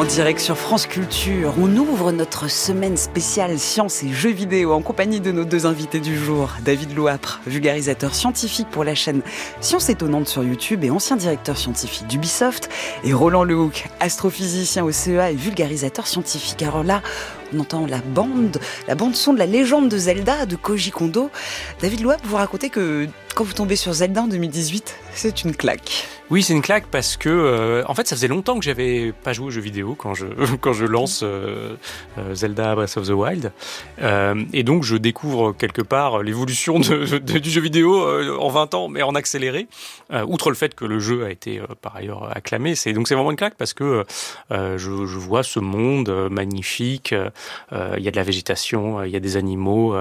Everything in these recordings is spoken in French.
En direct sur France Culture, on ouvre notre semaine spéciale sciences et jeux vidéo en compagnie de nos deux invités du jour. David Louapre, vulgarisateur scientifique pour la chaîne Sciences Étonnantes sur YouTube et ancien directeur scientifique d'Ubisoft. Et Roland Lehoucq, astrophysicien au CEA et vulgarisateur scientifique. Alors là, on entend la bande son de la légende de Zelda de Koji Kondo. David Louapre, vous racontez que quand vous tombez sur Zelda en 2018, c'est une claque. Oui, c'est une claque parce que, en fait, ça faisait longtemps que j'avais pas joué aux jeux vidéo quand je lance Zelda Breath of the Wild. Et donc, je découvre quelque part l'évolution du jeu vidéo en 20 ans, mais en accéléré. Outre le fait que le jeu a été par ailleurs acclamé. Donc, c'est vraiment une claque parce que je vois ce monde magnifique. Il y a de la végétation, il y a des animaux,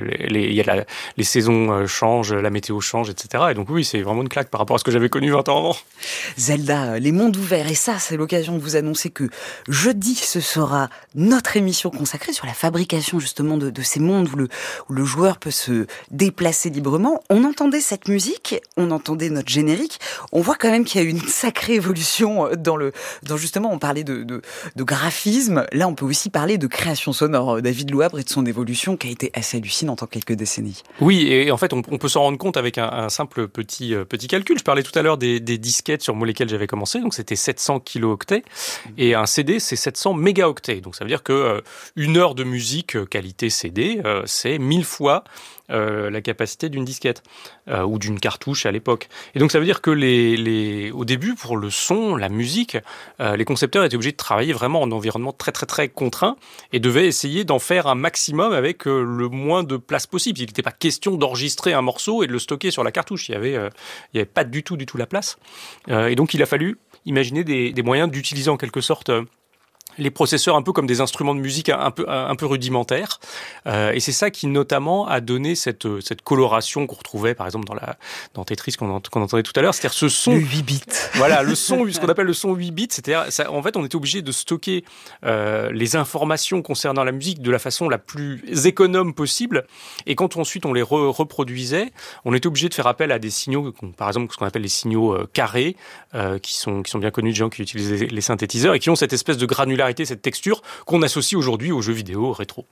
les saisons changent, la météo change, etc. Et donc, oui, c'est vraiment une claque par rapport à ce que j'avais connu 20 ans avant. Zelda, les mondes ouverts. Et ça, c'est l'occasion de vous annoncer que jeudi, ce sera notre émission consacrée sur la fabrication justement de ces mondes où le joueur peut se déplacer librement. On entendait cette musique, on entendait notre générique. On voit quand même qu'il y a eu une sacrée évolution dans justement, on parlait de graphisme. Là, on peut aussi parler de création sonore. David Louapre et de son évolution qui a été assez hallucinante en quelques décennies. Oui, et en fait, on peut s'en rendre compte avec un simple petit calcul. Je parlais tout à l'heure des disquettes sur lesquelles j'avais commencé, donc c'était 700 kilooctets, et un CD c'est 700 mégaoctets, donc ça veut dire que une heure de musique qualité CD, c'est 1000 fois la capacité d'une disquette ou d'une cartouche à l'époque. Et donc ça veut dire que au début, pour le son, la musique, les concepteurs étaient obligés de travailler vraiment en environnement très très très contraint et devaient essayer d'en faire un maximum avec le moins de place possible. Il n'était pas question d'enregistrer un morceau et de le stocker sur la cartouche. Il y avait pas du tout la place. Et donc il a fallu imaginer des moyens d'utiliser en quelque sorte les processeurs un peu comme des instruments de musique un peu rudimentaires, et c'est ça qui notamment a donné cette coloration qu'on retrouvait par exemple dans Tetris qu'on entendait tout à l'heure, c'est-à-dire ce son, le 8 bits. Voilà, le son, ce qu'on appelle le son 8 bits, c'est-à-dire en fait on était obligé de stocker les informations concernant la musique de la façon la plus économe possible, et quand ensuite on les reproduisait, on était obligé de faire appel à des signaux, par exemple ce qu'on appelle les signaux carrés, qui sont bien connus de gens qui utilisent les synthétiseurs et qui ont cette espèce de granularité, cette texture qu'on associe aujourd'hui aux jeux vidéo rétro.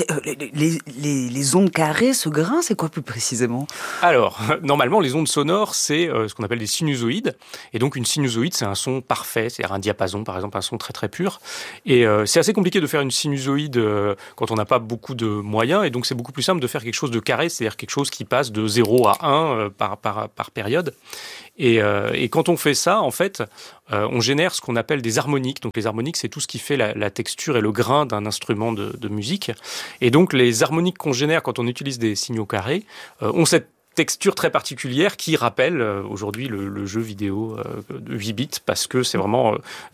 Les ondes carrées, ce grain, c'est quoi plus précisément ? Alors, normalement, les ondes sonores, c'est ce qu'on appelle des sinusoïdes. Et donc, une sinusoïde, c'est un son parfait, c'est-à-dire un diapason, par exemple, un son très très pur. Et c'est assez compliqué de faire une sinusoïde quand on n'a pas beaucoup de moyens. Et donc, c'est beaucoup plus simple de faire quelque chose de carré, c'est-à-dire quelque chose qui passe de 0 à 1 par période. Et quand on fait ça, en fait, on génère ce qu'on appelle des harmoniques. Donc les harmoniques, c'est tout ce qui fait la texture et le grain d'un instrument de musique. Et donc les harmoniques qu'on génère quand on utilise des signaux carrés ont cette texture très particulière qui rappelle aujourd'hui le jeu vidéo de 8 bits, parce que c'est vraiment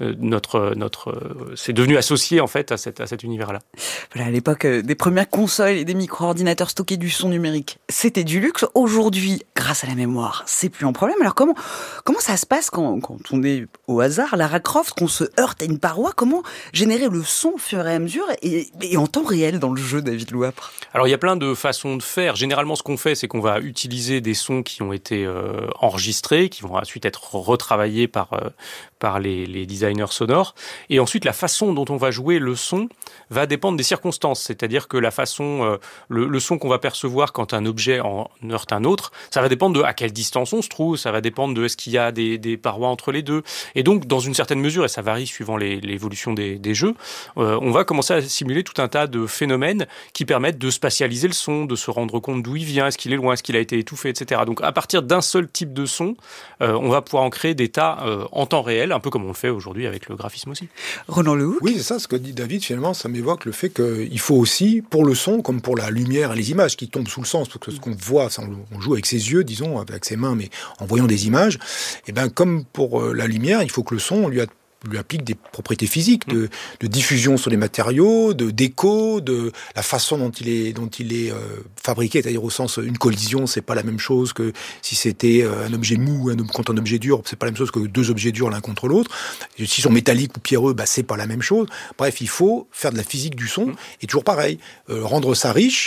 c'est devenu associé en fait à cet univers-là. Voilà, à l'époque des premières consoles et des micro-ordinateurs stockés du son numérique, c'était du luxe. Aujourd'hui, grâce à la mémoire, c'est plus un problème. Alors comment ça se passe quand on est au hasard, Lara Croft, qu'on se heurte à une paroi? Comment générer le son au fur et à mesure et en temps réel dans le jeu, David Louapre? Alors il y a plein de façons de faire. Généralement, ce qu'on fait, c'est qu'on va utiliser des sons qui ont été enregistrés, qui vont ensuite être retravaillés par les designers sonores. Et ensuite, la façon dont on va jouer le son va dépendre des circonstances. C'est-à-dire que la façon, le son qu'on va percevoir quand un objet en heurte un autre, ça va dépendre de à quelle distance on se trouve, ça va dépendre de est-ce qu'il y a des parois entre les deux. Et donc, dans une certaine mesure, et ça varie suivant l'évolution des jeux, on va commencer à simuler tout un tas de phénomènes qui permettent de spatialiser le son, de se rendre compte d'où il vient, est-ce qu'il est loin, est-ce qu'il a été étouffé, etc. Donc, à partir d'un seul type de son, on va pouvoir en créer des tas en temps réel, un peu comme on le fait aujourd'hui avec le graphisme aussi. Roland Lehoucq. Oui, c'est ça, ce que dit David, finalement, ça m'évoque le fait qu'il faut aussi, pour le son, comme pour la lumière et les images qui tombent sous le sens, parce que ce qu'on voit, ça, on joue avec ses yeux, disons, avec ses mains, mais en voyant des images, et bien comme pour la lumière, il faut que le son, on lui applique des propriétés physiques, de diffusion sur les matériaux, d'écho, de la façon dont il est fabriqué, c'est-à-dire au sens une collision, c'est pas la même chose que si c'était un objet mou contre un objet dur, c'est pas la même chose que deux objets durs l'un contre l'autre. S'ils sont métalliques ou pierreux, c'est pas la même chose. Bref, il faut faire de la physique du son, et toujours pareil, rendre ça riche,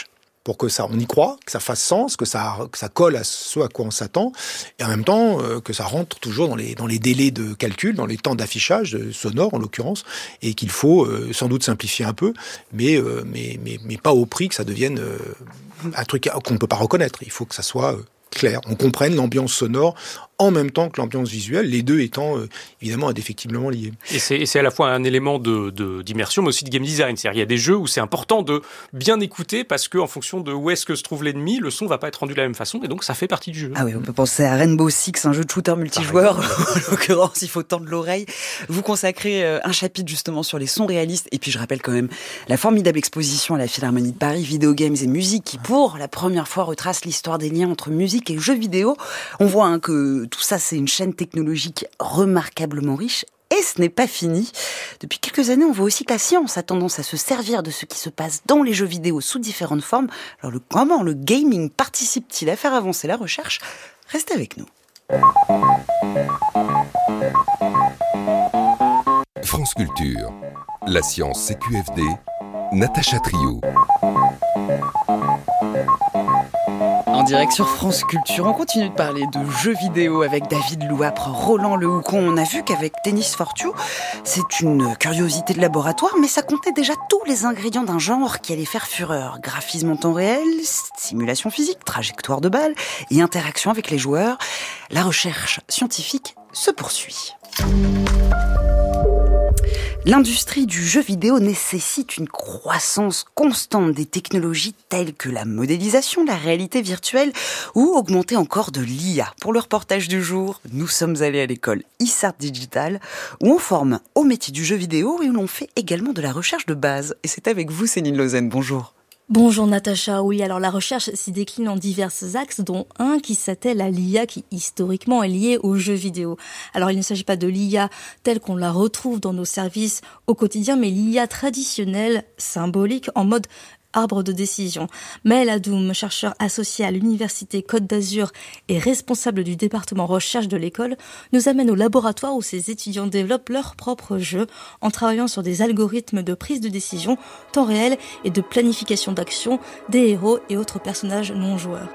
pour que ça, on y croit, que ça fasse sens, que ça colle à ce à quoi on s'attend, et en même temps que ça rentre toujours dans les délais de calcul, dans les temps d'affichage sonore en l'occurrence, et qu'il faut sans doute simplifier un peu, mais pas au prix que ça devienne un truc qu'on ne peut pas reconnaître. Il faut que ça soit clair, on comprenne l'ambiance sonore en même temps que l'ambiance visuelle, les deux étant évidemment indéfectiblement liés. Et c'est à la fois un élément d'immersion, mais aussi de game design. C'est-à-dire, il y a des jeux où c'est important de bien écouter parce qu'en fonction de où est-ce que se trouve l'ennemi, le son va pas être rendu de la même façon, et donc ça fait partie du jeu. Ah oui, on peut penser à Rainbow Six, un jeu de shooter multijoueur. En l'occurrence, il faut tendre l'oreille. Vous consacrez un chapitre justement sur les sons réalistes. Et puis je rappelle quand même la formidable exposition à la Philharmonie de Paris, Video Games et Musique, qui pour la première fois retrace l'histoire des liens entre musique et jeux vidéo. On voit que tout ça, c'est une chaîne technologique remarquablement riche. Et ce n'est pas fini. Depuis quelques années, on voit aussi que la science a tendance à se servir de ce qui se passe dans les jeux vidéo sous différentes formes. Alors comment le gaming participe-t-il à faire avancer la recherche ? Restez avec nous. France Culture, la science CQFD, Natacha Trio. En direct sur France Culture, on continue de parler de jeux vidéo avec David Louapre, Roland Le Houcon. On a vu qu'avec Tennis for Two, c'est une curiosité de laboratoire, mais ça comptait déjà tous les ingrédients d'un genre qui allait faire fureur. Graphisme en temps réel, simulation physique, trajectoire de balle et interaction avec les joueurs. La recherche scientifique se poursuit. L'industrie du jeu vidéo nécessite une croissance constante des technologies telles que la modélisation, la réalité virtuelle ou augmenter encore de l'IA. Pour le reportage du jour, nous sommes allés à l'école ISART Digital où on forme au métier du jeu vidéo et où l'on fait également de la recherche de base. Et c'est avec vous Céline Lausanne, bonjour. Bonjour Natacha, oui, alors la recherche s'y décline en divers axes, dont un qui s'attelle à l'IA qui historiquement est lié aux jeux vidéo. Alors il ne s'agit pas de l'IA telle qu'on la retrouve dans nos services au quotidien, mais l'IA traditionnelle, symbolique, en mode arbre de décision. Maël Adoum, chercheur associé à l'Université Côte d'Azur et responsable du département recherche de l'école, nous amène au laboratoire où ses étudiants développent leurs propres jeux en travaillant sur des algorithmes de prise de décision, temps réel et de planification d'action des héros et autres personnages non joueurs.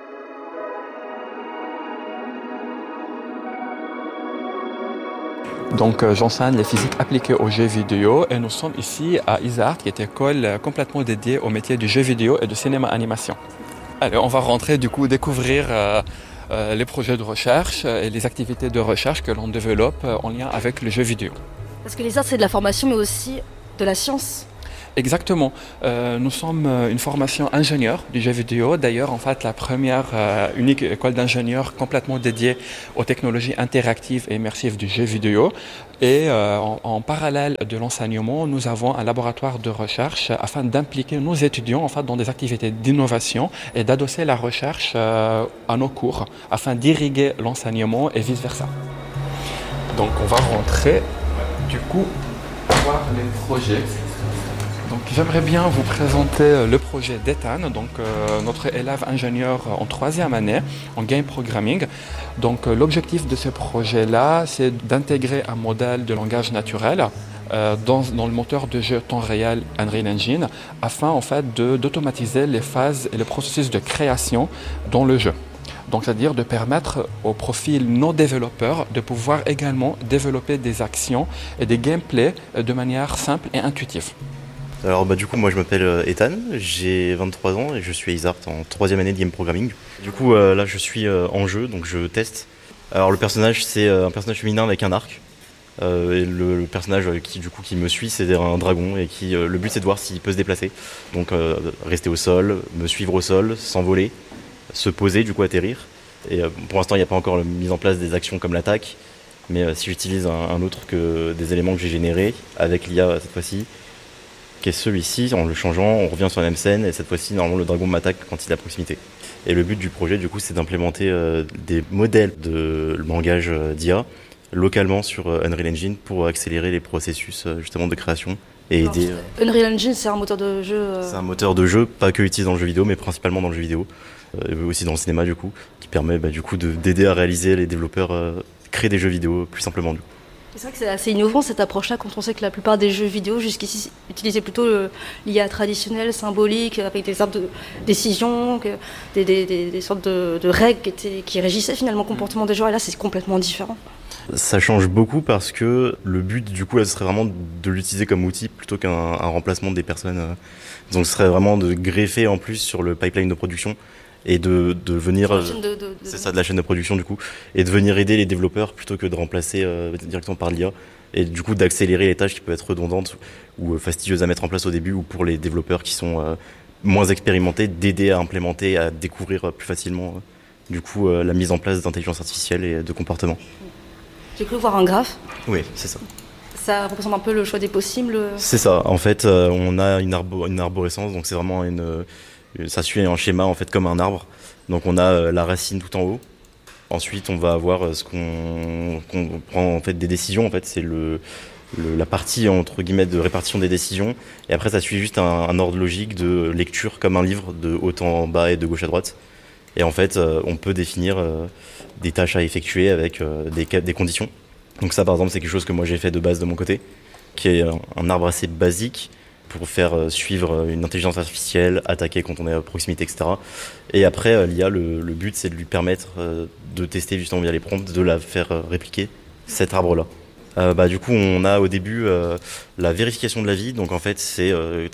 Donc j'enseigne les physiques appliquées aux jeux vidéo et nous sommes ici à ISART, qui est une école complètement dédiée au métier du jeu vidéo et de cinéma-animation. Allez, on va rentrer du coup découvrir les projets de recherche et les activités de recherche que l'on développe en lien avec le jeu vidéo. Parce que l'ISART c'est de la formation mais aussi de la science. Exactement. Nous sommes une formation ingénieur du jeu vidéo. D'ailleurs, en fait, la première unique école d'ingénieurs complètement dédiée aux technologies interactives et immersives du jeu vidéo. Et en parallèle de l'enseignement, nous avons un laboratoire de recherche afin d'impliquer nos étudiants en fait, dans des activités d'innovation et d'adosser la recherche à nos cours afin d'irriguer l'enseignement et vice-versa. Donc, on va rentrer, du coup, voir les projets. Donc, j'aimerais bien vous présenter le projet d'Ethan, donc notre élève ingénieur en 3e année en game programming. Donc, l'objectif de ce projet-là, c'est d'intégrer un modèle de langage naturel dans le moteur de jeu temps réel Unreal Engine afin en fait d'automatiser les phases et le processus de création dans le jeu. Donc, c'est-à-dire de permettre aux profils non développeurs de pouvoir également développer des actions et des gameplays de manière simple et intuitive. Alors du coup moi je m'appelle Ethan, j'ai 23 ans et je suis à ISART en 3e année de game programming. Du coup là je suis en jeu, donc je teste. Alors le personnage c'est un personnage féminin avec un arc. Et le personnage qui me suit c'est un dragon et le but c'est de voir s'il peut se déplacer. Donc rester au sol, me suivre au sol, s'envoler, se poser, du coup atterrir. Et pour l'instant il n'y a pas encore la mise en place des actions comme l'attaque. Mais si j'utilise un autre que des éléments que j'ai générés avec l'IA cette fois-ci, qui est celui-ci, en le changeant, on revient sur la même scène et cette fois-ci, normalement, le dragon m'attaque quand il est à proximité. Et le but du projet, du coup, c'est d'implémenter des modèles de langage d'IA localement sur Unreal Engine pour accélérer les processus justement de création et aider. Unreal Engine, c'est un moteur de jeu. C'est un moteur de jeu, pas que utilisé dans le jeu vidéo, mais principalement dans le jeu vidéo, et aussi dans le cinéma du coup, qui permet du coup d'aider à réaliser les développeurs créer des jeux vidéo plus simplement du coup. C'est vrai que c'est assez innovant cette approche-là quand on sait que la plupart des jeux vidéo jusqu'ici utilisaient plutôt l'IA traditionnelle, symbolique, avec des arbres de décision, des sortes de règles qui régissaient finalement le comportement des joueurs. Et là, c'est complètement différent. Ça change beaucoup parce que le but du coup là, ce serait vraiment de l'utiliser comme outil plutôt qu'un remplacement des personnes. Donc ce serait vraiment de greffer en plus sur le pipeline de production et de venir c'est ça, de la chaîne de production du coup, et de venir aider les développeurs plutôt que de remplacer directement par l'IA, et du coup d'accélérer les tâches qui peuvent être redondantes ou fastidieuses à mettre en place au début, ou pour les développeurs qui sont moins expérimentés, d'aider à implémenter, à découvrir plus facilement du coup la mise en place d'intelligence artificielle et de comportement. J'ai cru voir un graphe. Oui, c'est ça. Ça représente un peu le choix des possibles. C'est ça. En fait, on a une arborescence, donc c'est vraiment ça suit un schéma en fait comme un arbre. Donc on a la racine tout en haut. Ensuite, on va avoir ce qu'on prend en fait des décisions. En fait, c'est la partie entre guillemets de répartition des décisions. Et après, ça suit juste un ordre logique de lecture comme un livre, de haut en bas et de gauche à droite. Et en fait, on peut définir des tâches à effectuer avec des conditions. Donc ça, par exemple, c'est quelque chose que moi j'ai fait de base de mon côté, qui est un arbre assez basique pour faire suivre une intelligence artificielle, attaquer quand on est à proximité, etc. Et après, l'IA, le but, c'est de lui permettre de tester justement via les prompts, de la faire répliquer cet arbre-là. Du coup, on a au début la vérification de la vie. Donc en fait, c'est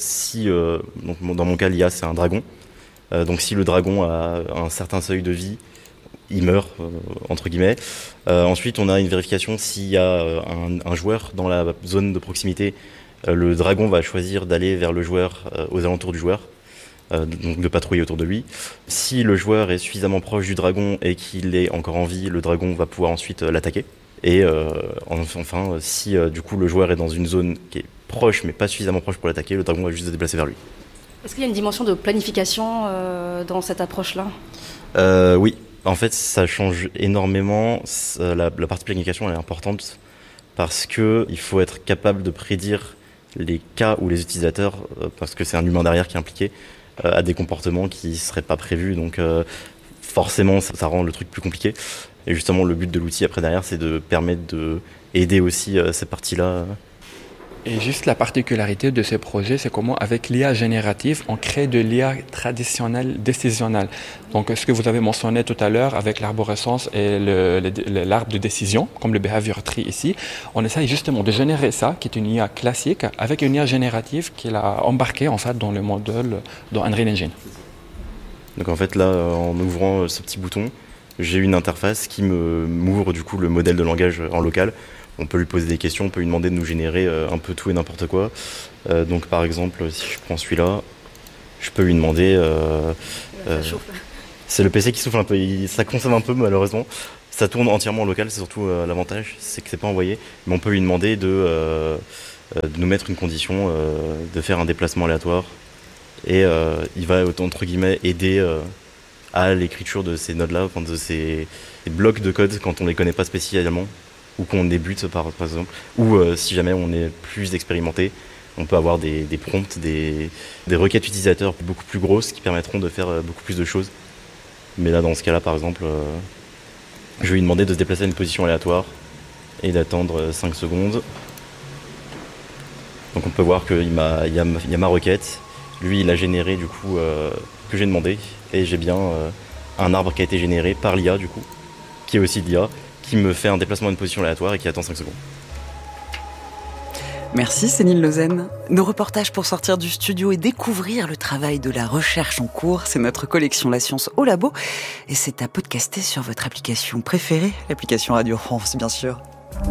donc dans mon cas, l'IA, c'est un dragon. Donc si le dragon a un certain seuil de vie, il meurt, entre guillemets. Ensuite, on a une vérification s'il y a un joueur dans la zone de proximité. Le dragon va choisir d'aller vers le joueur, aux alentours du joueur, donc de patrouiller autour de lui. Si le joueur est suffisamment proche du dragon et qu'il est encore en vie, le dragon va pouvoir ensuite l'attaquer. Et enfin, si du coup le joueur est dans une zone qui est proche mais pas suffisamment proche pour l'attaquer, le dragon va juste se déplacer vers lui. Est-ce qu'il y a une dimension de planification dans cette approche-là ? Oui. En fait, ça change énormément. La partie planification, elle est importante parce que il faut être capable de prédire les cas où les utilisateurs, parce que c'est un humain derrière qui est impliqué, a des comportements qui ne seraient pas prévus. Donc forcément, ça rend le truc plus compliqué. Et justement, le but de l'outil après derrière, c'est de permettre d'aider aussi cette partie-là. Et juste la particularité de ces projets, c'est comment avec l'IA générative, on crée de l'IA traditionnelle, décisionnelle. Donc ce que vous avez mentionné tout à l'heure avec l'arborescence et l'arbre de décision, comme le behavior tree ici, on essaye justement de générer ça, qui est une IA classique, avec une IA générative qu'il a embarquée en fait dans le modèle, dans Unreal Engine. Donc en fait là, en ouvrant ce petit bouton, j'ai une interface qui m'ouvre du coup le modèle de langage en local. On peut lui poser des questions, on peut lui demander de nous générer un peu tout et n'importe quoi. Donc par exemple, si je prends celui-là, je peux lui demander... c'est le PC qui souffle un peu, ça consomme un peu malheureusement. Ça tourne entièrement en local, c'est surtout l'avantage, c'est que c'est pas envoyé. Mais on peut lui demander de nous mettre une condition, de faire un déplacement aléatoire. Et il va, entre guillemets, aider à l'écriture de ces nodes-là, enfin de ces blocs de code quand on les connaît pas spécialement. Ou qu'on débute par exemple, ou si jamais on est plus expérimenté, on peut avoir des prompts, des requêtes utilisateurs beaucoup plus grosses qui permettront de faire beaucoup plus de choses. Mais là, dans ce cas-là, par exemple, je vais lui demander de se déplacer à une position aléatoire et d'attendre 5 secondes. Donc on peut voir qu'il y a ma requête. Lui, il a généré du coup que j'ai demandé, et j'ai bien un arbre qui a été généré par l'IA du coup, qui est aussi l'IA, qui me fait un déplacement à une position aléatoire et qui attend 5 secondes. Merci Céline Lausanne. Nos reportages pour sortir du studio et découvrir le travail de la recherche en cours, c'est notre collection La Science au Labo, et c'est à podcaster sur votre application préférée, l'application Radio France bien sûr.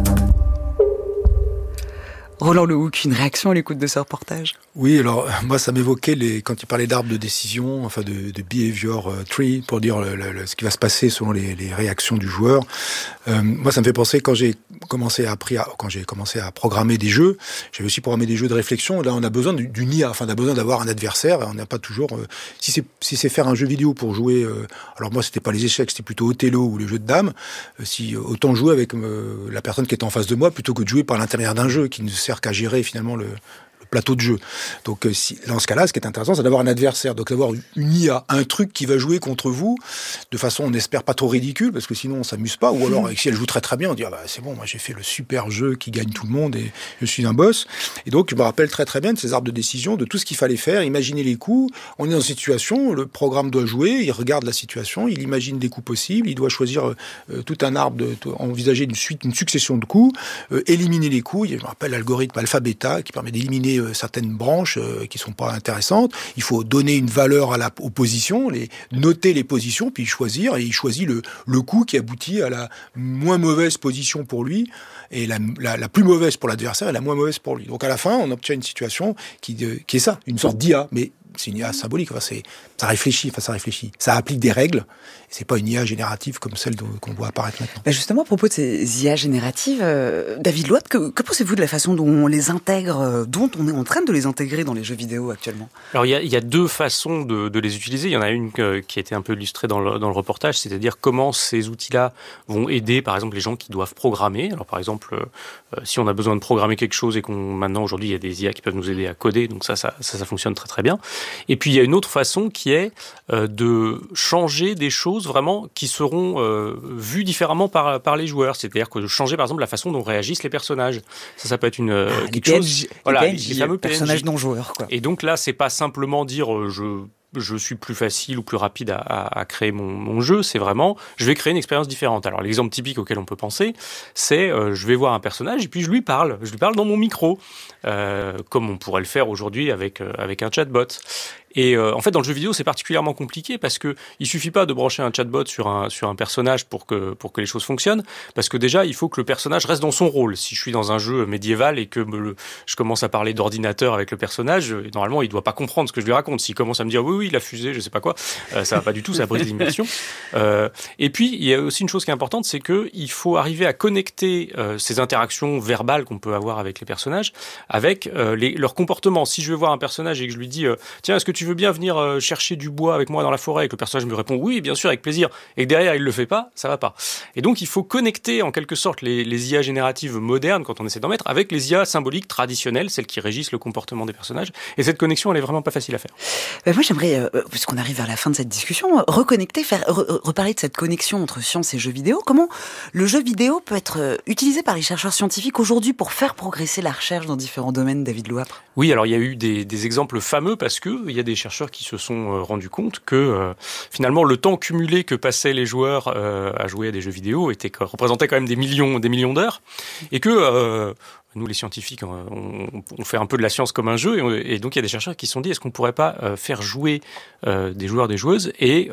Roland Lehoucq, une réaction à l'écoute de ce reportage ? Oui, alors moi ça m'évoquait quand il parlait d'arbres de décision, enfin de behavior tree, pour dire ce qui va se passer selon les réactions du joueur. Moi ça me fait penser quand j'ai commencé à programmer des jeux, j'avais aussi programmé des jeux de réflexion. Là on a besoin d'une IA, enfin on a besoin d'avoir un adversaire. On n'a pas toujours. Si c'est faire un jeu vidéo pour jouer, alors moi c'était pas les échecs, c'était plutôt Othello ou le jeu de dames. Si autant jouer avec la personne qui est en face de moi plutôt que de jouer par l'intérieur d'un jeu qui ne sert qu'à gérer finalement le plateau de jeu. Donc dans ce cas-là, ce qui est intéressant, c'est d'avoir un adversaire, donc d'avoir une IA, un truc qui va jouer contre vous de façon, on n'espère pas trop ridicule, parce que sinon on s'amuse pas, ou alors si elle joue très très bien, on dit c'est bon, moi j'ai fait le super jeu qui gagne tout le monde et je suis un boss. Et donc je me rappelle très très bien de ces arbres de décision, de tout ce qu'il fallait faire, imaginer les coups. On est dans une situation, le programme doit jouer, il regarde la situation, il imagine des coups possibles, il doit choisir tout un arbre, envisager une succession de coups, éliminer les coups. Je me rappelle l'algorithme alpha-bêta qui permet d'éliminer certaines branches qui sont pas intéressantes. Il faut donner une valeur à aux positions, noter les positions, puis choisir, et il choisit le coup qui aboutit à la moins mauvaise position pour lui, et la plus mauvaise pour l'adversaire et la moins mauvaise pour lui. Donc à la fin, on obtient une situation qui est ça, une sorte d'IA, mais c'est une IA symbolique. Enfin, ça réfléchit. Ça applique des règles. C'est pas une IA générative comme celle qu'on voit apparaître maintenant. Justement, à propos de ces IA génératives, David Louatre, que pensez-vous de la façon dont on les intègre, dont on est en train de les intégrer dans les jeux vidéo actuellement ? Alors, il y a deux façons de les utiliser. Il y en a une qui a été un peu illustrée dans le reportage, c'est-à-dire comment ces outils-là vont aider, par exemple, les gens qui doivent programmer. Alors, par exemple, si on a besoin de programmer quelque chose et maintenant, aujourd'hui, il y a des IA qui peuvent nous aider à coder, donc ça fonctionne très très bien. Et puis, il y a une autre façon qui est de changer des choses vraiment qui seront vues différemment par les joueurs. C'est-à-dire que de changer, par exemple, la façon dont réagissent les personnages. Ça peut être quelque chose... Voilà, les fameux personnages non joueurs, quoi. Et donc là, c'est pas simplement dire je suis plus facile ou plus rapide à créer mon jeu, c'est vraiment, je vais créer une expérience différente. Alors l'exemple typique auquel on peut penser, c'est je vais voir un personnage et puis je lui parle dans mon micro, comme on pourrait le faire aujourd'hui avec un chatbot. Et en fait, dans le jeu vidéo, c'est particulièrement compliqué parce que il suffit pas de brancher un chatbot sur un personnage pour que les choses fonctionnent, parce que déjà, il faut que le personnage reste dans son rôle. Si je suis dans un jeu médiéval et que je commence à parler d'ordinateur avec le personnage, normalement, il doit pas comprendre ce que je lui raconte. S'il commence à me dire oui, la fusée, je sais pas quoi, ça va pas du tout, ça brise l'immersion. Et puis, il y a aussi une chose qui est importante, c'est que il faut arriver à connecter ces interactions verbales qu'on peut avoir avec les personnages avec leur comportement. Si je vais voir un personnage et que je lui dis tiens, est-ce que tu veux bien venir chercher du bois avec moi dans la forêt, et que le personnage me répond oui, bien sûr, avec plaisir, et que derrière il le fait pas, ça va pas. Et donc il faut connecter en quelque sorte les IA génératives modernes, quand on essaie d'en mettre, avec les IA symboliques traditionnelles, celles qui régissent le comportement des personnages. Et cette connexion, elle est vraiment pas facile à faire. Moi j'aimerais, puisqu'on arrive vers la fin de cette discussion, reparler de cette connexion entre science et jeux vidéo. Comment le jeu vidéo peut être utilisé par les chercheurs scientifiques aujourd'hui pour faire progresser la recherche dans différents domaines, David Louatre ? Oui, alors il y a eu des exemples fameux parce que il y a des chercheurs qui se sont rendus compte que finalement le temps cumulé que passaient les joueurs à jouer à des jeux vidéo représentait quand même des millions d'heures, et que nous les scientifiques on fait un peu de la science comme un jeu, et donc il y a des chercheurs qui se sont dit est-ce qu'on pourrait pas faire jouer des joueurs, des joueuses, et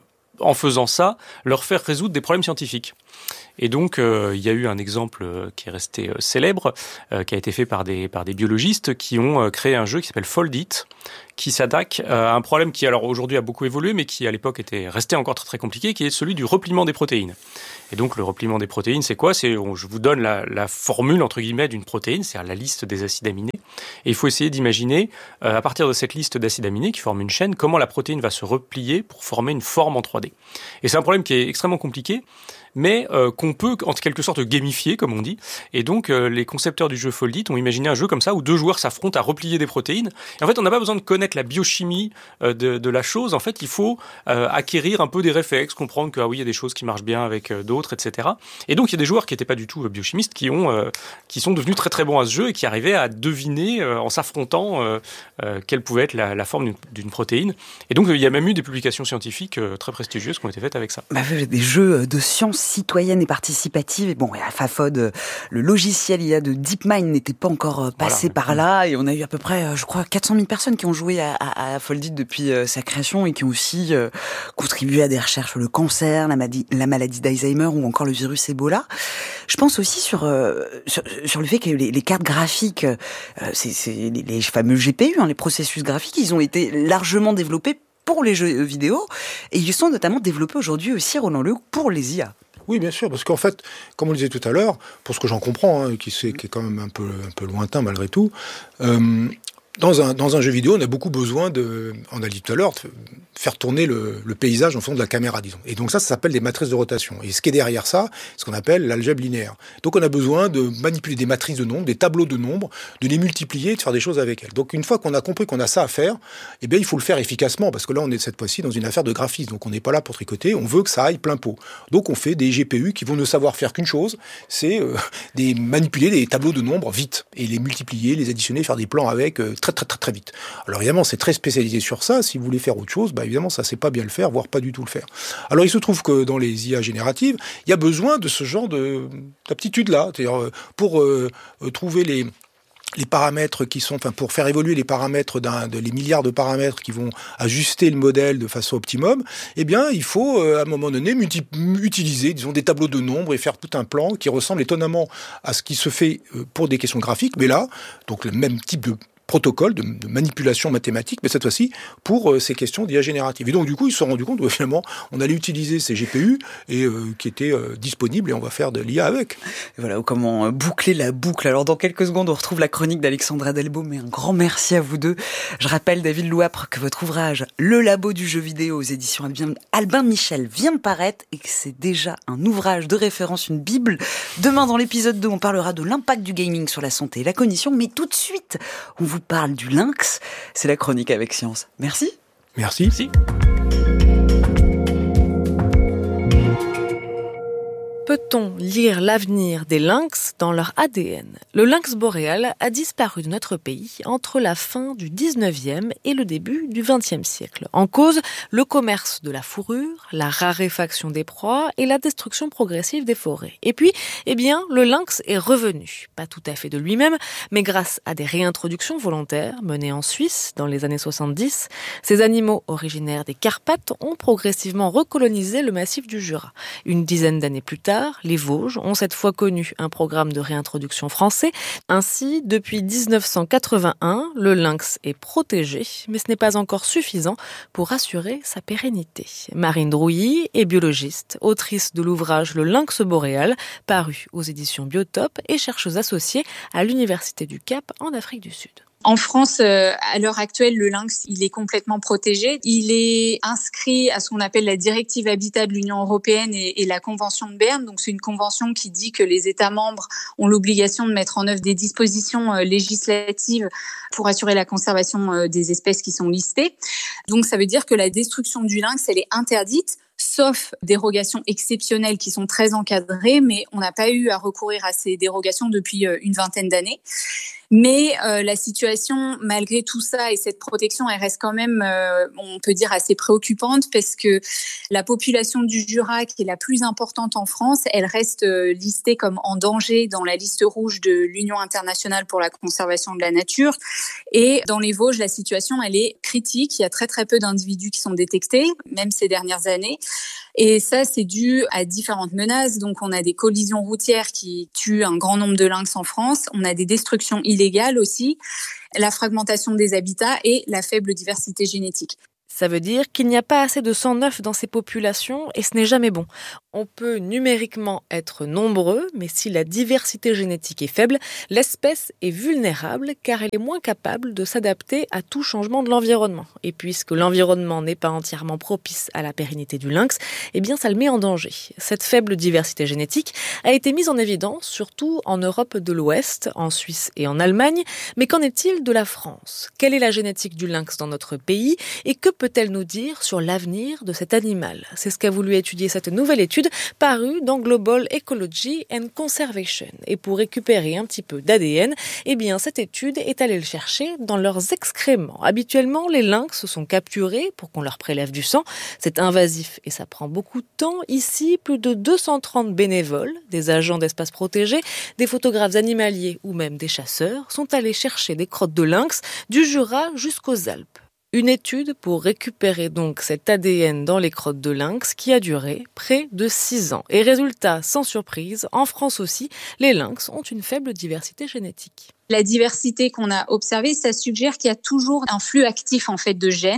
en faisant ça leur faire résoudre des problèmes scientifiques. Et donc, il y a eu un exemple qui est resté célèbre, qui a été fait par des biologistes qui ont créé un jeu qui s'appelle Fold It, qui s'attaque à un problème qui, alors aujourd'hui, a beaucoup évolué, mais qui, à l'époque, était resté encore très, très compliqué, qui est celui du repliement des protéines. Et donc, le repliement des protéines, c'est quoi ? Je vous donne la formule, entre guillemets, d'une protéine, c'est-à-dire la liste des acides aminés. Et il faut essayer d'imaginer, à partir de cette liste d'acides aminés qui forment une chaîne, comment la protéine va se replier pour former une forme en 3D. Et c'est un problème qui est extrêmement compliqué, mais qu'on peut en quelque sorte gamifier, comme on dit. Et donc, les concepteurs du jeu Fold It ont imaginé un jeu comme ça, où deux joueurs s'affrontent à replier des protéines. Et en fait, on n'a pas besoin de connaître la biochimie de la chose. En fait, il faut acquérir un peu des réflexes, comprendre que, il y a des choses qui marchent bien avec d'autres, etc. Et donc, il y a des joueurs qui n'étaient pas du tout biochimistes, qui sont devenus très très bons à ce jeu, et qui arrivaient à deviner, en s'affrontant, quelle pouvait être la forme d'une protéine. Et donc, il y a même eu des publications scientifiques très prestigieuses qui ont été faites avec ça. Des jeux de science citoyenne et participative. Et bon, à FAFOD, le logiciel IA de DeepMind n'était pas encore passé par là. Et on a eu à peu près, je crois, 400 000 personnes qui ont joué à Fold It depuis sa création, et qui ont aussi contribué à des recherches sur le cancer, la maladie d'Alzheimer ou encore le virus Ebola. Je pense aussi sur le fait que les cartes graphiques, c'est les fameux GPU, les processus graphiques, ils ont été largement développés pour les jeux vidéo, et ils sont notamment développés aujourd'hui aussi, Roland Lehoux, pour les IA. Oui, bien sûr, parce qu'en fait, comme on le disait tout à l'heure, pour ce que j'en comprends, qui est quand même un peu lointain malgré tout, Dans un jeu vidéo, on a beaucoup besoin on a dit tout à l'heure, de faire tourner le paysage en fond de la caméra, disons. Et donc ça s'appelle des matrices de rotation. Et ce qui est derrière ça, ce qu'on appelle l'algèbre linéaire. Donc on a besoin de manipuler des matrices de nombres, des tableaux de nombres, de les multiplier, de faire des choses avec elles. Donc une fois qu'on a compris qu'on a ça à faire, eh bien il faut le faire efficacement, parce que là on est cette fois-ci dans une affaire de graphisme. Donc on n'est pas là pour tricoter, on veut que ça aille plein pot. Donc on fait des GPU qui vont ne savoir faire qu'une chose, c'est manipuler des tableaux de nombres vite, et les multiplier, les additionner, faire des plans avec très vite. Alors évidemment, c'est très spécialisé sur ça. Si vous voulez faire autre chose, évidemment, ça sait pas bien le faire, voire pas du tout le faire. Alors il se trouve que dans les IA génératives, il y a besoin de ce genre d'aptitude-là, c'est-à-dire pour trouver les paramètres pour faire évoluer les paramètres les milliards de paramètres qui vont ajuster le modèle de façon optimum, eh bien, il faut, à un moment donné, utiliser, disons, des tableaux de nombres et faire tout un plan qui ressemble étonnamment à ce qui se fait pour des questions graphiques, mais là, donc le même type de protocole de manipulation mathématique, mais cette fois-ci pour ces questions d'IA générative. Et donc du coup, ils se sont rendus compte que finalement, on allait utiliser ces GPU et qui étaient disponibles et on va faire de l'IA avec. Et voilà comment boucler la boucle. Alors dans quelques secondes, on retrouve la chronique d'Alexandra Delbo, mais un grand merci à vous deux. Je rappelle, David Louapre, que votre ouvrage « Le labo du jeu vidéo » aux éditions Albin Michel vient de paraître et que c'est déjà un ouvrage de référence, une bible. Demain, dans l'épisode 2, on parlera de l'impact du gaming sur la santé et la cognition, mais tout de suite, on vous parle du lynx. C'est la chronique avec Science. Merci. Merci. Merci. Peut-on lire l'avenir des lynx dans leur ADN ? Le lynx boréal a disparu de notre pays entre la fin du 19e et le début du 20e siècle. En cause, le commerce de la fourrure, la raréfaction des proies et la destruction progressive des forêts. Et puis, le lynx est revenu. Pas tout à fait de lui-même, mais grâce à des réintroductions volontaires menées en Suisse dans les années 70, ces animaux originaires des Carpates ont progressivement recolonisé le massif du Jura. Une dizaine d'années plus tard, les Vosges ont cette fois connu un programme de réintroduction français. Ainsi, depuis 1981, le lynx est protégé, mais ce n'est pas encore suffisant pour assurer sa pérennité. Marine Drouilly est biologiste, autrice de l'ouvrage Le lynx boréal, paru aux éditions Biotop et chercheuse associée à l'Université du Cap en Afrique du Sud. En France, à l'heure actuelle, le lynx, il est complètement protégé. Il est inscrit à ce qu'on appelle la directive Habitat de l'Union européenne et la Convention de Berne. Donc, c'est une convention qui dit que les États membres ont l'obligation de mettre en œuvre des dispositions législatives pour assurer la conservation des espèces qui sont listées. Donc, ça veut dire que la destruction du lynx, elle est interdite, sauf dérogations exceptionnelles qui sont très encadrées, mais on n'a pas eu à recourir à ces dérogations depuis une vingtaine d'années. Mais la situation, malgré tout ça et cette protection, elle reste quand même, on peut dire, assez préoccupante parce que la population du Jura, qui est la plus importante en France, elle reste listée comme en danger dans la liste rouge de l'Union internationale pour la conservation de la nature. Et dans les Vosges, la situation, elle est critique. Il y a très très peu d'individus qui sont détectés, même ces dernières années. Et ça, c'est dû à différentes menaces. Donc, on a des collisions routières qui tuent un grand nombre de lynx en France. On a des destructions illégales aussi, la fragmentation des habitats et la faible diversité génétique. Ça veut dire qu'il n'y a pas assez de sang neuf dans ces populations et ce n'est jamais bon. On peut numériquement être nombreux, mais si la diversité génétique est faible, l'espèce est vulnérable car elle est moins capable de s'adapter à tout changement de l'environnement. Et puisque l'environnement n'est pas entièrement propice à la pérennité du lynx, ça le met en danger. Cette faible diversité génétique a été mise en évidence surtout en Europe de l'Ouest, en Suisse et en Allemagne. Mais qu'en est-il de la France ? Quelle est la génétique du lynx dans notre pays et que peut-elle nous dire sur l'avenir de cet animal ? C'est ce qu'a voulu étudier cette nouvelle étude parue dans Global Ecology and Conservation. Et pour récupérer un petit peu d'ADN, cette étude est allée le chercher dans leurs excréments. Habituellement, les lynx sont capturés pour qu'on leur prélève du sang. C'est invasif et ça prend beaucoup de temps. Ici, plus de 230 bénévoles, des agents d'espaces protégés, des photographes animaliers ou même des chasseurs sont allés chercher des crottes de lynx du Jura jusqu'aux Alpes. Une étude pour récupérer donc cet ADN dans les crottes de lynx qui a duré près de 6 ans. Et résultat, sans surprise, en France aussi, les lynx ont une faible diversité génétique. La diversité qu'on a observée, ça suggère qu'il y a toujours un flux actif en fait de gènes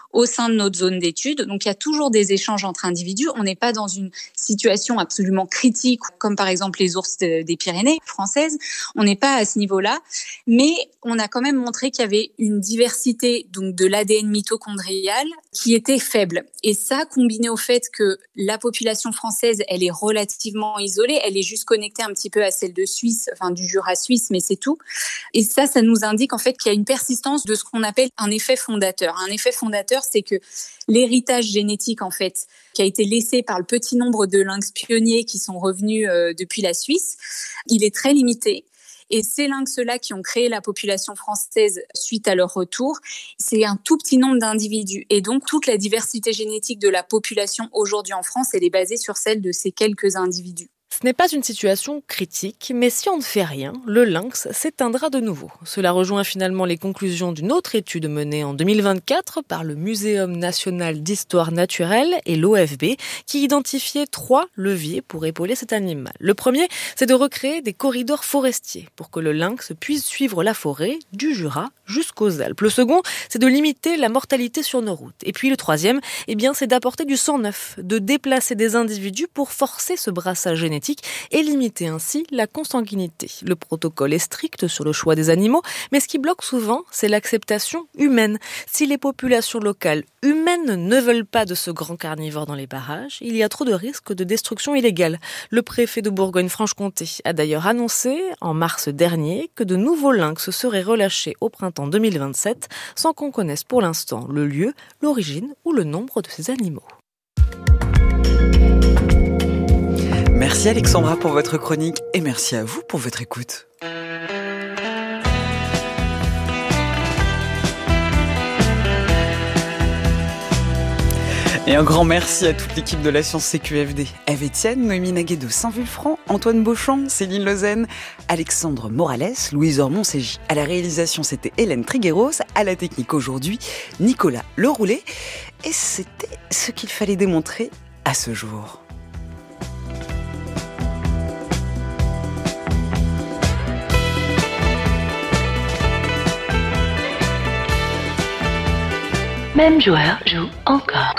au sein de notre zone d'étude. Donc, il y a toujours des échanges entre individus. On n'est pas dans une situation absolument critique, comme par exemple les ours des Pyrénées françaises. On n'est pas à ce niveau-là. Mais on a quand même montré qu'il y avait une diversité donc de l'ADN mitochondrial qui était faible. Et ça, combiné au fait que la population française, elle est relativement isolée. Elle est juste connectée un petit peu à celle de Suisse, enfin du Jura suisse, mais c'est tout. Et ça nous indique en fait qu'il y a une persistance de ce qu'on appelle un effet fondateur. Un effet fondateur, c'est que l'héritage génétique en fait qui a été laissé par le petit nombre de lynx pionniers qui sont revenus depuis la Suisse, il est très limité. Et ces lynx-là qui ont créé la population française suite à leur retour, c'est un tout petit nombre d'individus. Et donc, toute la diversité génétique de la population aujourd'hui en France, elle est basée sur celle de ces quelques individus. Ce n'est pas une situation critique, mais si on ne fait rien, le lynx s'éteindra de nouveau. Cela rejoint finalement les conclusions d'une autre étude menée en 2024 par le Muséum national d'histoire naturelle et l'OFB, qui identifiait 3 leviers pour épauler cet animal. Le premier, c'est de recréer des corridors forestiers pour que le lynx puisse suivre la forêt du Jura jusqu'aux Alpes. Le second, c'est de limiter la mortalité sur nos routes. Et puis le troisième, c'est d'apporter du sang neuf, de déplacer des individus pour forcer ce brassage génétique et limiter ainsi la consanguinité. Le protocole est strict sur le choix des animaux, mais ce qui bloque souvent, c'est l'acceptation humaine. Si les populations locales humaines ne veulent pas de ce grand carnivore dans les parages, il y a trop de risques de destruction illégale. Le préfet de Bourgogne-Franche-Comté a d'ailleurs annoncé, en mars dernier, que de nouveaux lynx seraient relâchés au printemps 2027, sans qu'on connaisse pour l'instant le lieu, l'origine ou le nombre de ces animaux. Merci Alexandra pour votre chronique et merci à vous pour votre écoute. Et un grand merci à toute l'équipe de la Science CQFD. Eve Etienne, Noémie Naguet de Saint-Vulfranc, Antoine Beauchamp, Céline Lausanne, Alexandre Morales, Louise Ormont-Ségy. À la réalisation, c'était Hélène Trigueros. À la technique aujourd'hui, Nicolas Leroulet. Et c'était ce qu'il fallait démontrer à ce jour. Même joueur joue encore.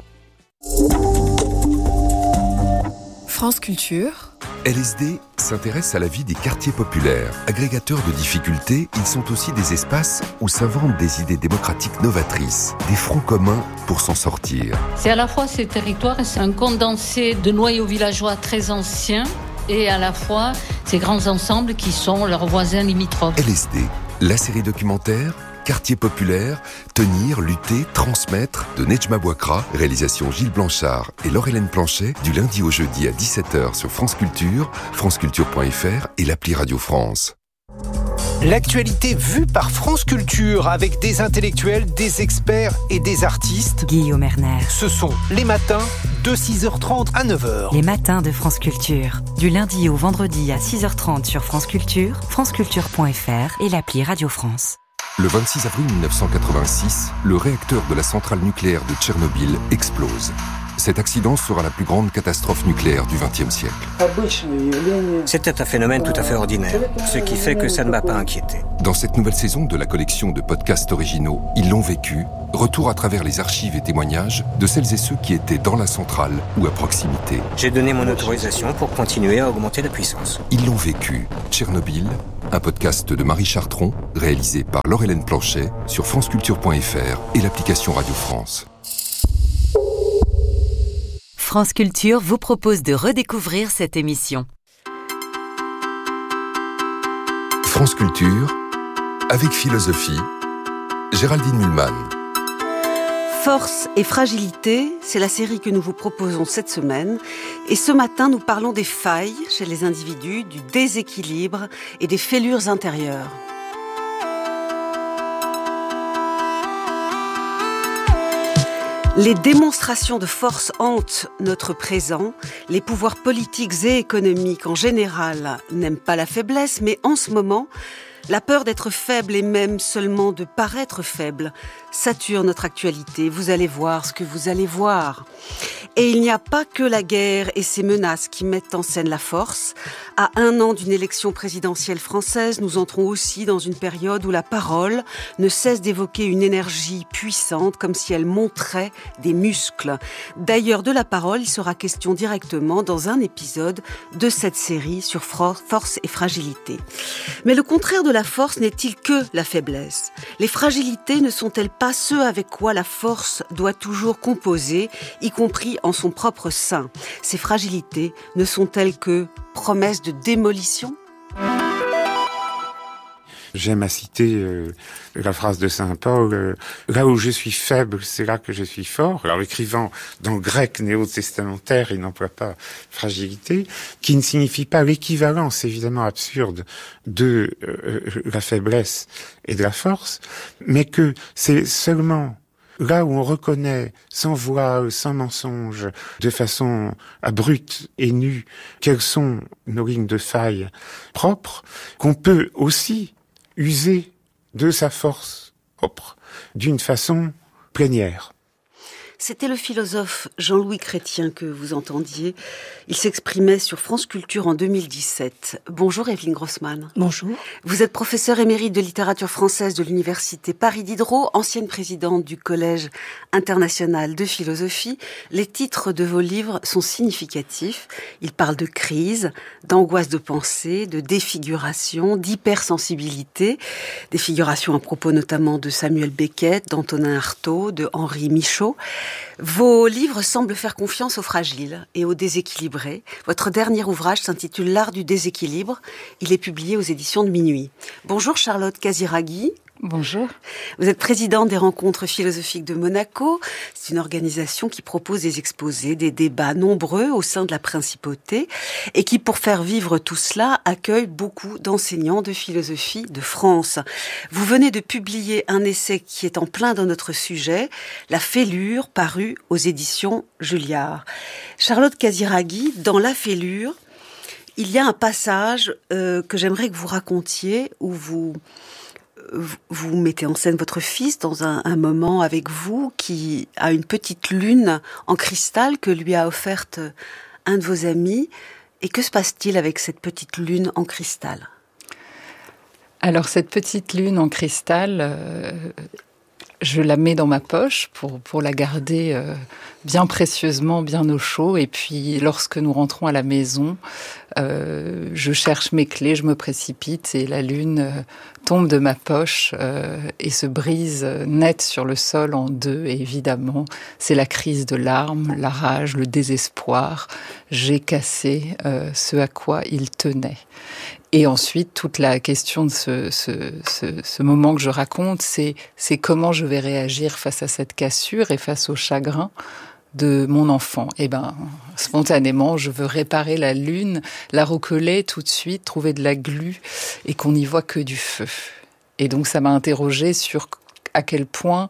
France Culture. LSD s'intéresse à la vie des quartiers populaires. Agrégateurs de difficultés, ils sont aussi des espaces où s'inventent des idées démocratiques novatrices, des fronts communs pour s'en sortir. C'est à la fois ces territoires, c'est un condensé de noyaux villageois très anciens et à la fois ces grands ensembles qui sont leurs voisins limitrophes. LSD, la série documentaire Quartier populaire, tenir, lutter, transmettre de Nejma Bouakra, réalisation Gilles Blanchard et Laure-Hélène Planchet, du lundi au jeudi à 17h sur France Culture, franceculture.fr et l'appli Radio France. L'actualité vue par France Culture avec des intellectuels, des experts et des artistes. Guillaume Erner. Ce sont les matins de 6h30 à 9h. Les matins de France Culture. Du lundi au vendredi à 6h30 sur France Culture, franceculture.fr et l'appli Radio France. Le 26 avril 1986, le réacteur de la centrale nucléaire de Tchernobyl explose. Cet accident sera la plus grande catastrophe nucléaire du XXe siècle. C'était un phénomène tout à fait ordinaire, ce qui fait que ça ne m'a pas inquiété. Dans cette nouvelle saison de la collection de podcasts originaux « Ils l'ont vécu », retour à travers les archives et témoignages de celles et ceux qui étaient dans la centrale ou à proximité. J'ai donné mon autorisation pour continuer à augmenter la puissance. Ils l'ont vécu. Tchernobyl, un podcast de Marie Chartron, réalisé par Laure-Hélène Planchet sur franceculture.fr et l'application Radio France. France Culture vous propose de redécouvrir cette émission. France Culture, avec philosophie, Géraldine Mühlmann. Force et fragilité, c'est la série que nous vous proposons cette semaine. Et ce matin, nous parlons des failles chez les individus, du déséquilibre et des fêlures intérieures. Les démonstrations de force hantent notre présent. Les pouvoirs politiques et économiques en général n'aiment pas la faiblesse, mais en ce moment, La peur d'être faible et même seulement de paraître faible sature notre actualité. Vous allez voir ce que vous allez voir. Et il n'y a pas que la guerre et ses menaces qui mettent en scène la force. À 1 an d'une élection présidentielle française, nous entrons aussi dans une période où la parole ne cesse d'évoquer une énergie puissante, comme si elle montrait des muscles. D'ailleurs, de la parole, il sera question directement dans un épisode de cette série sur force et fragilité. Mais le contraire de la force n'est-il que la faiblesse ? Les fragilités ne sont-elles pas ce avec quoi la force doit toujours composer, y compris en son propre sein ? Ces fragilités ne sont-elles que promesses de démolition ? J'aime à citer la phrase de saint Paul, là où je suis faible, c'est là que je suis fort. Alors l'écrivant dans le grec néo-testamentaire, il n'emploie pas fragilité, qui ne signifie pas l'équivalence évidemment absurde de la faiblesse et de la force, mais que c'est seulement là où on reconnaît sans voile, sans mensonge, de façon brute et nue, quelles sont nos lignes de faille propres, qu'on peut aussi user de sa force propre d'une façon plénière. C'était le philosophe Jean-Louis Chrétien que vous entendiez. Il s'exprimait sur France Culture en 2017. Bonjour Evelyne Grossman. Bonjour. Vous êtes professeure émérite de littérature française de l'Université Paris-Diderot, ancienne présidente du Collège international de philosophie. Les titres de vos livres sont significatifs. Ils parlent de crise, d'angoisse de pensée, de défiguration, d'hypersensibilité. Défiguration à propos notamment de Samuel Beckett, d'Antonin Artaud, de Henri Michaud. Vos livres semblent faire confiance aux fragiles et aux déséquilibrés. Votre dernier ouvrage s'intitule L'art du déséquilibre. Il est publié aux éditions de Minuit. Bonjour Charlotte Casiraghi. Bonjour. Vous êtes présidente des Rencontres philosophiques de Monaco. C'est une organisation qui propose des exposés, des débats nombreux au sein de la principauté et qui, pour faire vivre tout cela, accueille beaucoup d'enseignants de philosophie de France. Vous venez de publier un essai qui est en plein dans notre sujet, La Fêlure, paru aux éditions Julliard. Charlotte Casiraghi, dans La Fêlure, il y a un passage que j'aimerais que vous racontiez où vous mettez en scène votre fils dans un moment avec vous qui a une petite lune en cristal que lui a offerte un de vos amis. Et que se passe-t-il avec cette petite lune en cristal ? Alors cette petite lune en cristal, je la mets dans ma poche pour la garder bien précieusement, bien au chaud. Et puis lorsque nous rentrons à la maison, je cherche mes clés, je me précipite et la lune tombe de ma poche et se brise net sur le sol en deux. Et évidemment, c'est la crise de larmes, la rage, le désespoir. J'ai cassé ce à quoi il tenait. Et ensuite, toute la question de ce moment que je raconte, c'est comment je vais réagir face à cette cassure et face au chagrin de mon enfant. Et spontanément, je veux réparer la lune, la recoller tout de suite, trouver de la glu et qu'on n'y voit que du feu. Et donc, ça m'a interrogée sur à quel point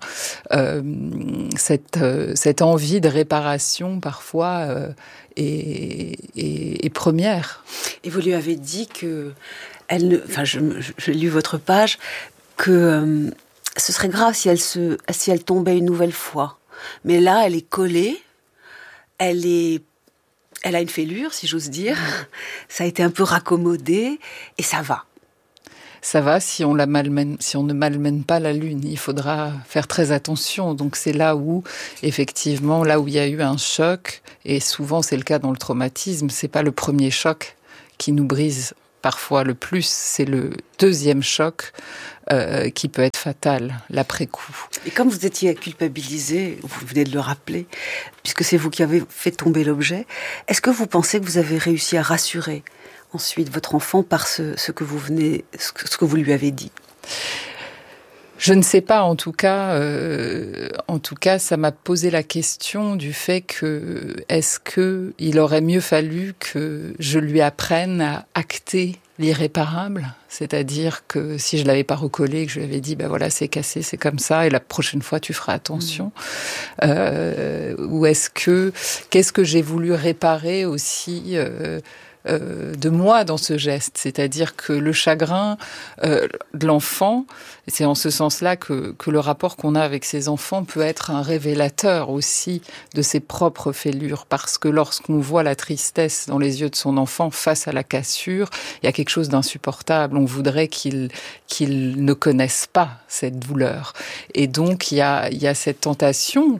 cette envie de réparation, parfois, est première. Et vous lui avez dit que j'ai lu votre page, que ce serait grave si elle tombait une nouvelle fois. Mais là, elle est collée, elle a une fêlure, si j'ose dire. Ça a été un peu raccommodé et ça va. Ça va si on ne malmène pas la lune. Il faudra faire très attention. Donc c'est là où, effectivement, là où il y a eu un choc, et souvent c'est le cas dans le traumatisme, c'est pas le premier choc qui nous brise parfois le plus, c'est le deuxième choc qui peut être fatal, l'après-coup. Et comme vous étiez culpabilisé, vous venez de le rappeler, puisque c'est vous qui avez fait tomber l'objet, est-ce que vous pensez que vous avez réussi à rassurer ensuite votre enfant par ce que vous lui avez dit ? Je ne sais pas, en tout cas, ça m'a posé la question du fait que est-ce que il aurait mieux fallu que je lui apprenne à acter l'irréparable, c'est-à-dire que si je l'avais pas recollé, que je lui avais dit, voilà, c'est cassé, c'est comme ça, et la prochaine fois tu feras attention, ou qu'est-ce que j'ai voulu réparer aussi de moi dans ce geste. C'est-à-dire que le chagrin de l'enfant, c'est en ce sens-là que le rapport qu'on a avec ses enfants peut être un révélateur aussi de ses propres fêlures. Parce que lorsqu'on voit la tristesse dans les yeux de son enfant face à la cassure, il y a quelque chose d'insupportable. On voudrait qu'il ne connaisse pas cette douleur. Et donc, il y a cette tentation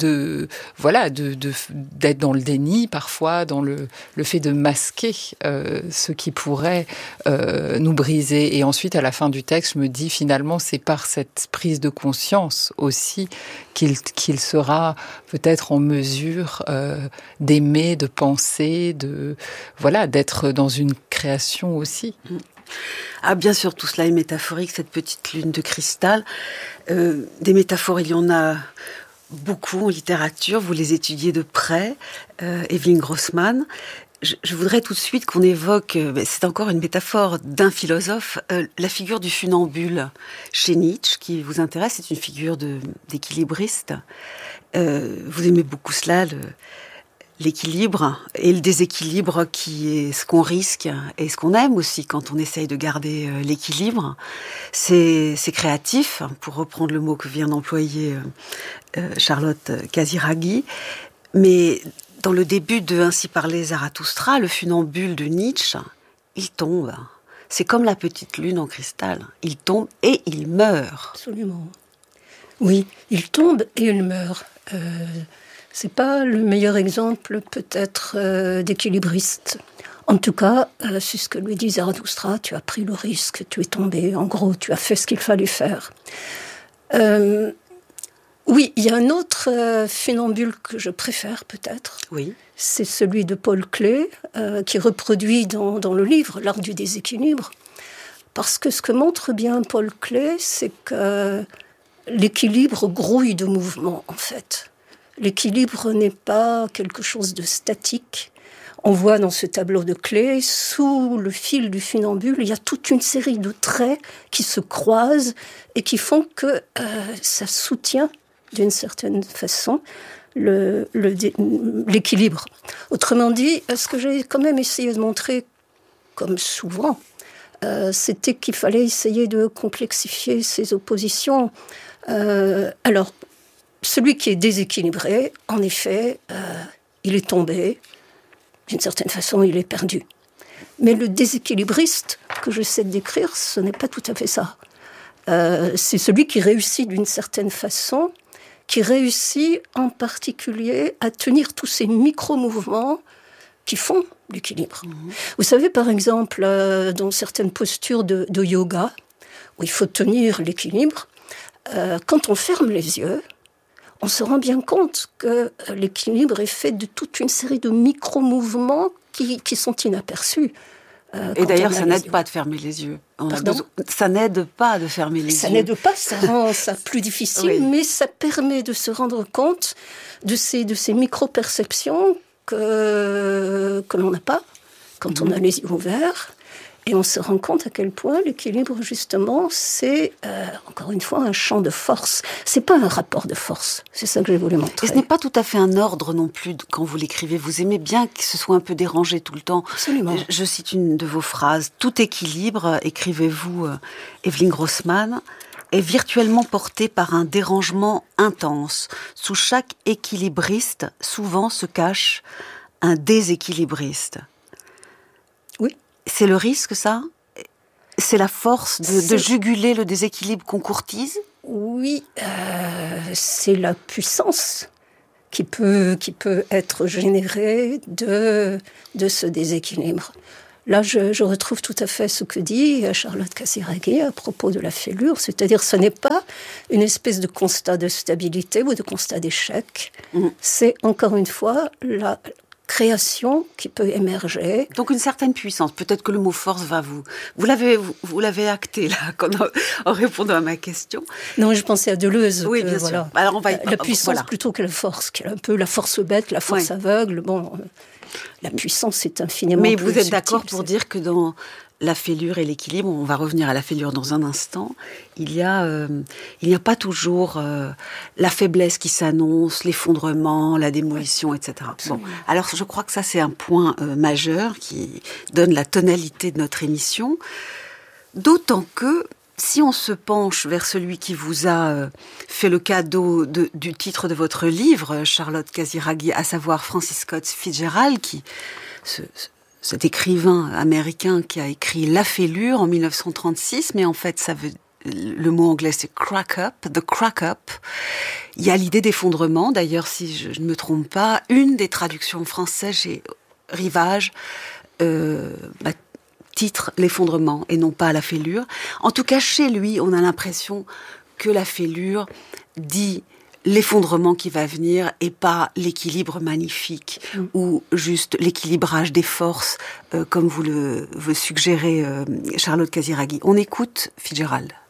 d'être dans le déni, parfois, dans le fait de masquer ce qui pourrait nous briser. Et ensuite, à la fin du texte, je me dis, finalement, c'est par cette prise de conscience aussi qu'il sera peut-être en mesure d'aimer, de penser, d'être dans une création aussi. Ah, bien sûr, tout cela est métaphorique, cette petite lune de cristal. Des métaphores, il y en a beaucoup en littérature, vous les étudiez de près, Evelyne Grossman. Je voudrais tout de suite qu'on évoque, c'est encore une métaphore d'un philosophe, la figure du funambule chez Nietzsche, qui vous intéresse, c'est une figure d'équilibriste. Vous aimez beaucoup cela, l'équilibre et le déséquilibre qui est ce qu'on risque et ce qu'on aime aussi quand on essaye de garder l'équilibre. C'est créatif, pour reprendre le mot que vient d'employer Charlotte Casiraghi, mais dans le début de Ainsi parlait Zarathustra, le funambule de Nietzsche, il tombe. C'est comme la petite lune en cristal. Il tombe et il meurt. Absolument. Oui, il tombe et il meurt. C'est pas le meilleur exemple, peut-être, d'équilibriste. En tout cas, c'est ce que lui dit Zarathustra. Tu as pris le risque, tu es tombé. En gros, tu as fait ce qu'il fallait faire. Oui, il y a un autre funambule que je préfère peut-être. Oui. C'est celui de Paul Klee, qui reproduit dans le livre L'art du déséquilibre. Parce que ce que montre bien Paul Klee, c'est que l'équilibre grouille de mouvement, en fait. L'équilibre n'est pas quelque chose de statique. On voit dans ce tableau de Klee, sous le fil du funambule, il y a toute une série de traits qui se croisent et qui font que ça soutient d'une certaine façon l'équilibre. Autrement dit, ce que j'ai quand même essayé de montrer, comme souvent, c'était qu'il fallait essayer de complexifier ces oppositions. Alors, celui qui est déséquilibré, en effet, il est tombé. D'une certaine façon, il est perdu. Mais le déséquilibriste que j'essaie de décrire, ce n'est pas tout à fait ça. C'est celui qui réussit d'une certaine façon, qui réussit en particulier à tenir tous ces micro-mouvements qui font l'équilibre. Vous savez, par exemple, dans certaines postures de yoga, où il faut tenir l'équilibre, quand on ferme les yeux, on se rend bien compte que l'équilibre est fait de toute une série de micro-mouvements qui sont inaperçus. Et d'ailleurs, ça n'aide pas de fermer les yeux. Ça n'aide pas de fermer les yeux. Ça n'aide pas, ça rend ça plus difficile, oui. Mais ça permet de se rendre compte de ces micro-perceptions que l'on n'a pas quand on a les yeux ouverts. Et on se rend compte à quel point l'équilibre, justement, c'est, encore une fois, un champ de force. C'est pas un rapport de force. C'est ça que je voulais montrer. Et ce n'est pas tout à fait un ordre non plus quand vous l'écrivez. Vous aimez bien que ce soit un peu dérangé tout le temps. Absolument. Je cite une de vos phrases. Tout équilibre, écrivez-vous, Evelyne Grossman, est virtuellement porté par un dérangement intense. Sous chaque équilibriste, souvent se cache un déséquilibriste. Oui. C'est le risque, ça ? C'est la force de juguler le déséquilibre qu'on courtise ? Oui, c'est la puissance qui peut être générée de ce déséquilibre. Là, je retrouve tout à fait ce que dit Charlotte Casiraghi à propos de la fêlure, c'est-à-dire ce n'est pas une espèce de constat de stabilité ou de constat d'échec, c'est encore une fois la création qui peut émerger. Donc une certaine puissance. Peut-être que le mot force va vous l'avez acté là en répondant à ma question. Non, je pensais à Deleuze. Oui, bien sûr. Alors on va la puissance plutôt que la force, qui est un peu la force bête, la force aveugle. Bon, la puissance est infiniment plus Mais vous êtes subtile, d'accord pour dire que dans la fêlure et l'équilibre, on va revenir à la fêlure dans un instant, il n'y a pas toujours la faiblesse qui s'annonce, l'effondrement, la démolition, etc. Bon, alors je crois que ça c'est un point majeur qui donne la tonalité de notre émission, d'autant que si on se penche vers celui qui vous a fait le cadeau du titre de votre livre, Charlotte Casiraghi, à savoir Francis Scott Fitzgerald, cet écrivain américain qui a écrit La Fêlure en 1936, mais en fait, le mot anglais c'est crack up, the crack up. Il y a l'idée d'effondrement, d'ailleurs, si je ne me trompe pas, une des traductions françaises chez Rivage, titre l'effondrement et non pas la fêlure. En tout cas, chez lui, on a l'impression que la fêlure dit l'effondrement qui va venir et pas l'équilibre magnifique ou juste l'équilibrage des forces, comme vous le suggérez, Charlotte Casiraghi. On écoute Fitzgerald.